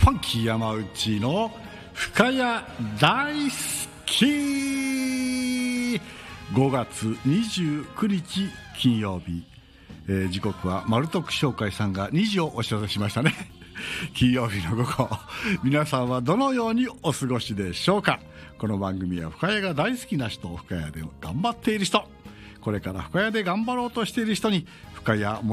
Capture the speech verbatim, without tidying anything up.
ファンキー山内の深谷大好き。ごがつにじゅうくにち金曜日、えー、時刻は丸徳商会さんがにじをお知らせしましたね。金曜日の午後、皆さんはどのようにお過ごしでしょうか。この番組は深谷が大好きな人、深谷で頑張っている人、これから深谷で頑張ろうとしている人に深谷